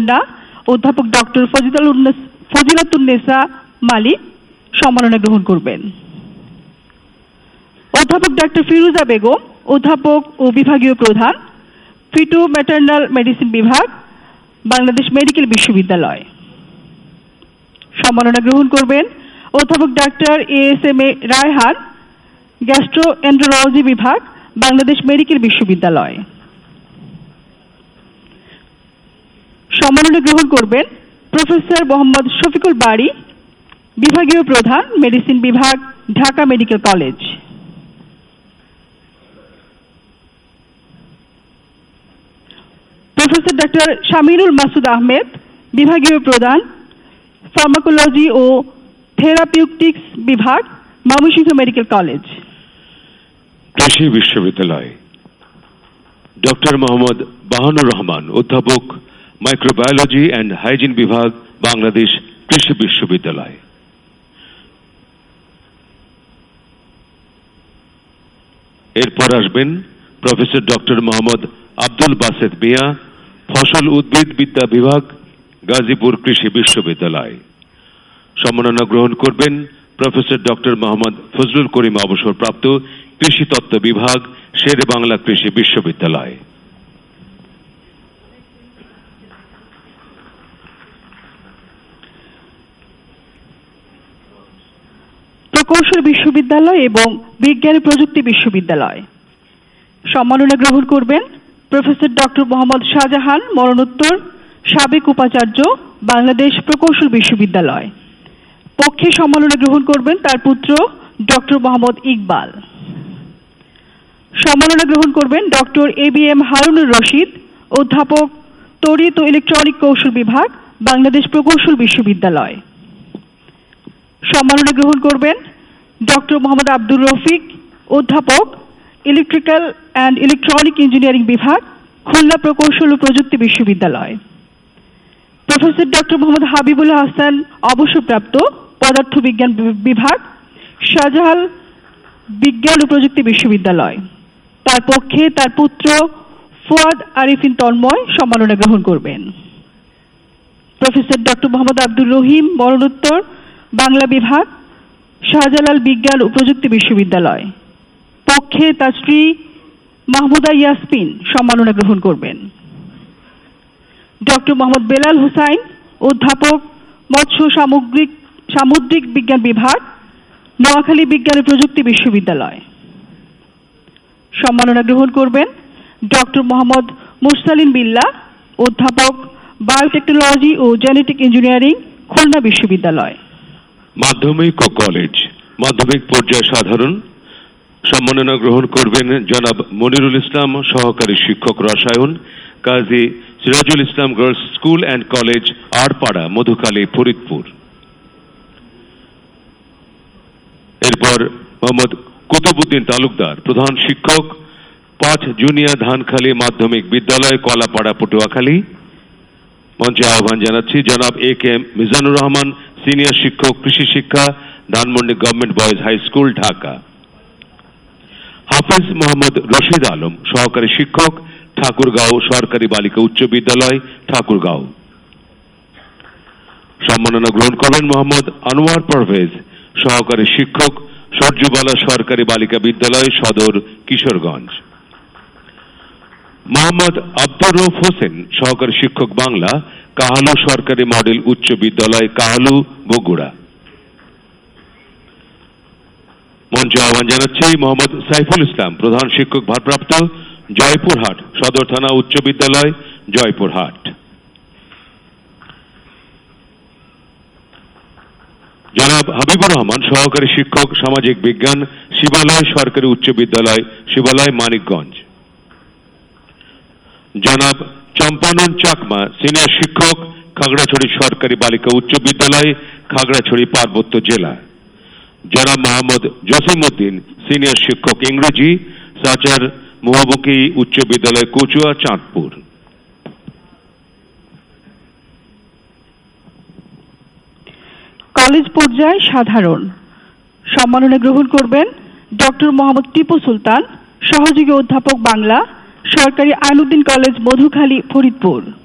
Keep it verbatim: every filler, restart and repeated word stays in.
কন্যা অধ্যাপক ডক্টর ফজিলাতুন্নেসা মালিক সম্মাননা গ্রহণ করবেন। অধ্যাপক ডক্টর ফিরোজা বেগম অধ্যাপক ও বিভাগীয় প্রধান, ফিটো ম্যাটার্নাল মেডিসিন বিভাগ, বাংলাদেশ মেডিকেল বিশ্ববিদ্যালয় সম্মাননা গ্রহণ করবেন। অধ্যাপক doctor A S M A Raihan, gastroenterology বিভাগ, বাংলাদেশ মেডিকেল বিশ্ববিদ্যালয় সম্মাননা গ্রহণ করবেন। প্রফেসর মোহাম্মদ শফিকুল বারী, বিভাগীয় প্রধান, মেডিসিন বিভাগ, Dhaka medical college. Professor doctor Shaminul Masud Ahmed, বিভাগীয় প্রধান, ফার্মাকোলজি ও থেরাপিউটিক্স বিভাগ, ময়মনসিংহ মেডিকেল কলেজ। কৃষি বিশ্ববিদ্যালয় ডক্টর মোহাম্মদ বাহানুর রহমান, অধ্যাপক, মাইক্রোবায়োলজি অ্যান্ড হাইজিন বিভাগ, বাংলাদেশ কৃষি বিশ্ববিদ্যালয়। এরপর আসবেন প্রফেসর ডক্টর মোহাম্মদ আব্দুল বাসেত মিয়া, ফসল উদ্ভিদ বিদ্যা বিভাগ, গাজীপুর কৃষি বিশ্ববিদ্যালয়। সম্মাননা গ্রহণ করবেন প্রফেসর ডক্টর মোহাম্মদ ফজলুল করিম, অবসরপ্রাপ্ত, কৃষি তত্ত্ব বিভাগ, শেরে বাংলা কৃষি বিশ্ববিদ্যালয়। প্রকৌশল বিশ্ববিদ্যালয় এবং বিজ্ঞান ও প্রযুক্তি বিশ্ববিদ্যালয় সম্মাননা গ্রহণ করবেন প্রফেসর ডক্টর মোহাম্মদ শাহজাহান, মরণোত্তর, সাবেক উপাচার্য, বাংলাদেশ প্রকৌশল বিশ্ববিদ্যালয়। পক্ষে সম্মাননা গ্রহণ করবেন তার পুত্র ডক্টর মোহাম্মদ ইকবাল। সম্মাননা গ্রহণ করবেন doctor A B M Harunur Rashid, অধ্যাপক, তড়িৎ ও ইলেকট্রনিক কৌশল বিভাগ, বাংলাদেশ প্রকৌশল বিশ্ববিদ্যালয়। সম্মাননা গ্রহণ করবেন ডক্টর মোহাম্মদ আব্দুর রফিক, অধ্যাপক, ইলেকট্রিক্যাল অ্যান্ড ইলেকট্রনিক ইঞ্জিনিয়ারিং বিভাগ, খুলনা প্রকৌশল ও প্রযুক্তি বিশ্ববিদ্যালয়। প্রফেসর ডক্টর মোহাম্মদ হাবিবুল হাসান, অবসরপ্রাপ্ত, পদার্থবিজ্ঞান বিভাগ, শাহজালাল বিজ্ঞান ও প্রযুক্তি বিশ্ববিদ্যালয়। তার পক্ষে তার পুত্র ফুয়াদ আরিফিন তন্ময় সম্মাননা গ্রহণ করবেন। প্রফেসর ডক্টর মোহাম্মদ আব্দুর রহিম, মরণোত্তর, বাংলা বিভাগ, শাহজালাল বিজ্ঞান ও প্রযুক্তি বিশ্ববিদ্যালয়। পক্ষে তার স্ত্রী মাহমুদা ইয়াসমিন সম্মাননা গ্রহণ করবেন। ডক্টর মোহাম্মদ বেলাল হুসাইন, অধ্যাপক, মৎস্য সামুদ্রিক সামুদ্রিক বিজ্ঞান বিভাগ, নোয়াখালী বিজ্ঞান ও প্রযুক্তি বিশ্ববিদ্যালয়। সম্মাননা গ্রহণ করবেন ডক্টর মোহাম্মদ মুরসালিন বিল্লাহ, অধ্যাপক, বায়োটেকনোলজি ও জেনেটিক ইঞ্জিনিয়ারিং, খুলনা বিশ্ববিদ্যালয়। মাধ্যমিক ও কলেজ মাধ্যমিক পর্যায়ে সাধারণ সম্মাননা গ্রহণ করবেন জনাব মনিরুল ইসলাম, সহকারী শিক্ষক, রসায়ন, কাজী Sirajul Islam girls school and college, আড়পাড়া, Madhukhali, Faridpur. এরপর মোহাম্মদ কুতুবউদ্দিন তালুকদার, প্রধান শিক্ষক, পাঁচ জুনিয়া ধানখালী মাধ্যমিক বিদ্যালয়, কলাপাড়া, পটুয়াখালী। মঞ্চে আহ্বান জানাচ্ছি জনাব এ K M Mizanur Rahman, senior শিক্ষক, কৃষি শিক্ষা, Dhanmondi government boys high school, Dhaka. হাফেজ মোহাম্মদ রশিদ আলম, সহকারী শিক্ষক, ঠাকুরগাঁও সরকারি বালিকা উচ্চ বিদ্যালয়, ঠাকুরগাঁও। সম্মাননা গ্রহণ করেন মোহাম্মদ আনোয়ার পারভেজ, সহকারী শিক্ষক, সরজুবালা সরকারি বালিকা বিদ্যালয়, সদর, কিশোরগঞ্জ। মোহাম্মদ আব্দুর রউফ হোসেন, সহকারী শিক্ষক, বাংলা, কাহালু সরকারি মডেল উচ্চ বিদ্যালয়, কাহালু, বগুড়া। মঞ্চে আহ্বান জানাচ্ছি মোহাম্মদ সাইফুল ইসলাম, প্রধান শিক্ষক, ভারপ্রাপ্ত, জয়পুরহাট সদর থানা উচ্চ বিদ্যালয়, জয়পুরহাট। জনাব হাবিবুর রহমান, সহকারী শিক্ষক, সামাজিক বিজ্ঞান, শিবালয় সরকারি উচ্চ বিদ্যালয়, শিবালয়, মানিকগঞ্জ। জনাব চম্পানন চাকমা, সিনিয়র শিক্ষক, খাগড়াছড়ি সরকারি বালিকা উচ্চ বিদ্যালয়, খাগড়াছড়ি, পার্বত্য জেলা। জনাব মোহাম্মদ জসিম উদ্দিন, সিনিয়র শিক্ষক, ইংরেজি, সাচার মুহাবুকি উচ্চ বিদ্যালয়, কচুয়া, চাঁদপুর। কলেজ পর্যায়ে সাধারণ সম্মাননা গ্রহণ করবেন ডক্টর মোহাম্মদ টিপু সুলতান, সহযোগী অধ্যাপক, বাংলা, সরকারি আইনউদ্দিন কলেজ, মধুখালী, ফরিদপুর।